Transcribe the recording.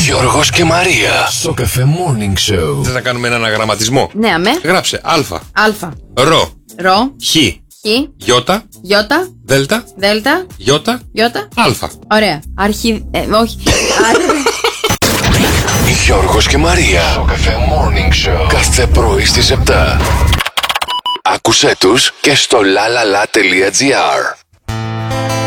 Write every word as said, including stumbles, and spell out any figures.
Γιώργος και Μαρία. Στο Cafe Morning Show. Θες να κάνουμε έναν αναγραμματισμό? Ναι, αμέ. Γράψε Α, Αλφα. Ρο, Ρο. Χ, Χ. Γιώτα, Γιώτα. Δέλτα, Δέλτα. Γιώτα, Γιώτα. Αλφα. Ωραία. Αρχι... Ε, όχι. Γιώργος και Μαρία. Στο Cafe Morning Show. Κάθε πρωί στις επτά. Άκουσέ τους και στο lalala.gr.